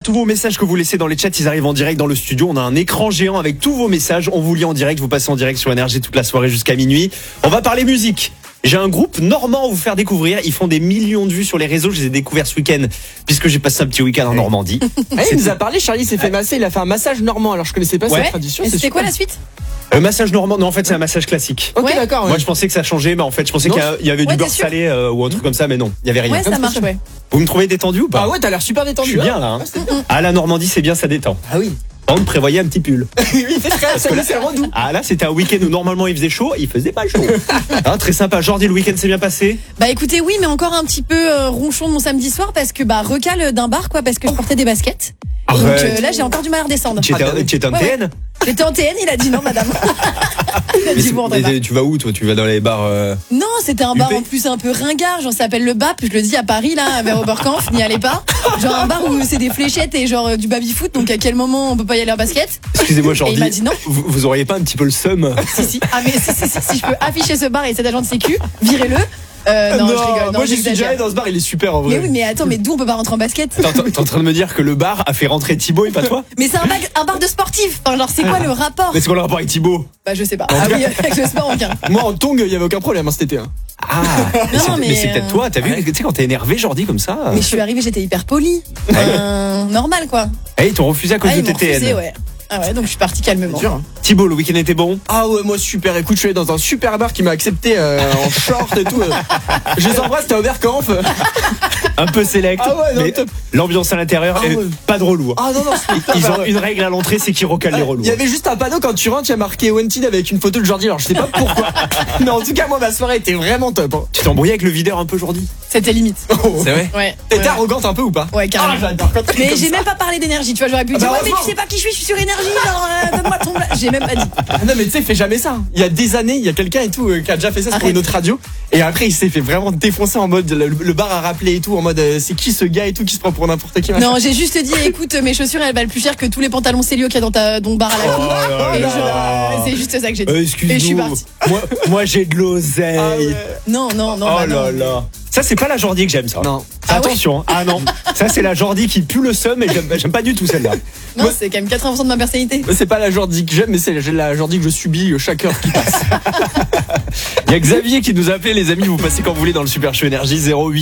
tous vos messages que vous laissez dans les chats, ils arrivent en direct dans le studio. On a un écran géant avec tous vos messages. On vous lit en direct, vous passez en direct sur Énergie toute la soirée jusqu'à minuit. On va parler musique. J'ai un groupe normand à vous faire découvrir. Ils font des millions de vues sur les réseaux. Je les ai découverts ce week-end puisque j'ai passé un petit week-end en Normandie. Il nous a parlé, Charlie s'est fait masser, il a fait un massage normand. Alors je connaissais pas cette tradition. Et c'était quoi la suite? Massage normand, non en fait c'est un massage classique. Ok, d'accord. Moi je pensais que ça changeait, mais en fait je pensais qu'il y avait du beurre salé ou un truc comme ça, mais non, il y avait rien. Ouais, ça marche, ouais. Vous me trouvez détendu ou pas? Ah ouais, t'as l'air super Je détendu. suis bien là. Ah la Normandie c'est bien, ça détend. Ah oui. Par contre, prévoyez un petit pull. Oui, c'est très, c'est vraiment doux. Ah là c'était un week-end où normalement il faisait chaud, il faisait pas chaud. Très sympa. Jordi, le week-end s'est bien passé? Bah écoutez, oui, mais encore un petit peu ronchon mon samedi soir parce que recale d'un bar quoi, parce que je portais des baskets. Donc là j'ai encore du mal à redescendre. Tu étais en TN? J'étais en TN, il a dit non madame. Il a dit bon, tu vas où toi? Tu vas dans les bars Non, c'était un bar UP? en plus un peu ringard, genre ça s'appelle le BAP, je le dis à Paris là, vers Oberkampf, n'y allez pas. Genre un bar où c'est des fléchettes et genre du baby-foot, donc à quel moment on peut pas y aller en basket? Excusez-moi Et Jordi. il m'a dit non. Vous auriez pas un petit peu le seum? Si. Ah mais si je peux afficher ce bar et cet agent de sécu, virez-le. Non, je rigole. Non, moi j'y suis déjà j'exagère. allé dans ce bar, il est super en vrai. Mais oui, mais attends, mais d'où on peut pas rentrer en basket? T'es en train de me dire que le bar a fait rentrer Thibaut et pas toi? Mais c'est un bar de sportifs. Enfin, genre, c'est quoi le rapport? Mais c'est quoi le rapport avec Thibaut? Bah, je sais pas. Ah oui, avec le sport, aucun. Moi en tongue, il y avait aucun problème cet été. Ah, mais c'est peut-être toi, t'as vu, tu sais quand t'es énervé Jordi comme ça. Mais je suis arrivée, j'étais hyper polie. Normal, quoi. Ils t'ont refusé à cause de ils m'ont tes TN. refusé, ouais. Ah ouais, donc je suis partie calmement. Thibaut, le week-end était bon? Ah ouais, moi super. Écoute, je suis allé dans un super bar qui m'a accepté en short et tout. Je les embrasse, t'es à Oberkampf. Un peu select. Ah ouais, non, mais top. L'ambiance à l'intérieur, Ah ouais. pas de relou. Ah non, Ils ont une règle à l'entrée, c'est qu'ils recalent les relous. Il y avait juste un panneau quand tu rentres, il y a marqué Wanted avec une photo de Jordi. Alors je sais pas pourquoi. Mais en tout cas, moi ma soirée était vraiment top. Tu t'es embrouillé avec le videur un peu Jordi? C'était limite. C'est vrai? Ouais. T'étais Ouais. arrogante un peu ou pas? Ouais, carrément. Ah, j'adore quand t'es Mais comme j'ai ça. même pas parlé d'énergie, tu vois, j'aurais pu dire, bah, ouais, mais tu heureusement. sais pas qui je suis sur énergie, genre, donne-moi ton. J'ai même pas dit. Ah non mais tu sais, fais jamais ça. Il y a des années, il y a quelqu'un et tout qui a déjà fait ça pour Arrête. une autre radio. Et après, il s'est fait vraiment défoncer en mode le bar a rappelé et tout, en mode c'est qui ce gars et tout qui se prend pour n'importe qui. machin. Non, j'ai juste dit, écoute, mes chaussures, elles valent plus cher que tous les pantalons Célio qu'il y a dans le bar à la cour. Et c'est juste ça que j'ai dit. Excuse-nous. Et je suis partie. Moi j'ai de l'oseille. Ah ouais. Non, Oh bah non. là là. Ça c'est pas la Jordi que j'aime ça. Non. Attention. Ah non. Ça c'est la Jordi qui pue le seum et j'aime pas du tout celle-là. Non, c'est quand même 80% de ma personnalité. C'est pas la Jordi que j'aime, mais c'est la Jordi que je subis chaque heure qui passe. Il y a Xavier qui nous a appelé, les amis, vous passez quand vous voulez dans le Super Show Énergie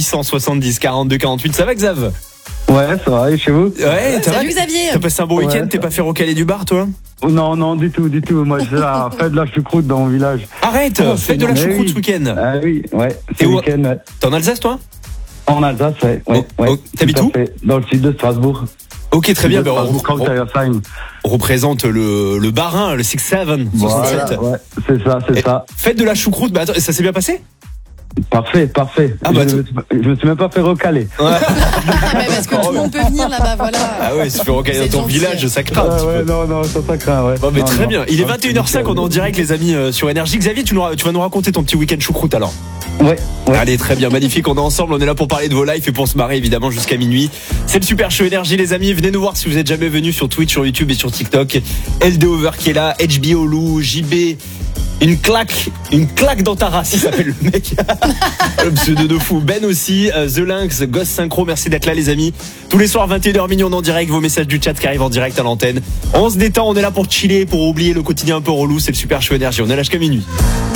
0870 42 48. Ça va Xav? Ouais, ça va, et chez vous? Ouais, Salut Xavier. T'as passé un bon Ouais, week-end, ça t'es pas fait recaler du bar toi? Non, du tout. Moi, je fais de la choucroute dans mon village. Arrête, fais de la Mais choucroute oui. ce week-end. Ah oui, ouais, T'es ce où? week-end, ouais. T'es en Alsace toi? En Alsace, ouais. Oh, oh, t'habites tout à où? fait. Dans le sud de Strasbourg. Ok, très bien. Strasbourg, Krautheiersheim. On représente le Barin, le 6-7. Voilà, ouais, c'est ça. Faites de la choucroute, bah attends, ça s'est bien passé? Parfait. Ah bah, je me suis même pas fait recaler. Ouais. Parce que tout le monde peut venir là-bas, voilà. Ah ouais, si tu fais recaler dans C'est ton gentil. village, ça craint un petit peu. Non, ça craint, ouais. Bon, mais Non, très non. bien. Il est Ah, 21h05, on est en direct les amis sur Énergie. Xavier, tu vas nous raconter ton petit week-end choucroute alors. Ouais. Allez, très bien, magnifique, on est ensemble, on est là pour parler de vos lives et pour se marrer évidemment jusqu'à minuit. C'est le Super Show Énergie les amis, venez nous voir si vous êtes jamais venus sur Twitch, sur YouTube et sur TikTok. LD Over qui est là, HBO Lou, JB, une claque dans ta race, il s'appelle le mec. Le pseudo de fou. Ben aussi, The Lynx, Ghost Synchro, merci d'être là les amis. Tous les soirs 21h minuit on est en direct, vos messages du chat qui arrivent en direct à l'antenne. On se détend, on est là pour chiller, pour oublier le quotidien un peu relou, c'est le Super Show Énergie, on est là jusqu'à minuit.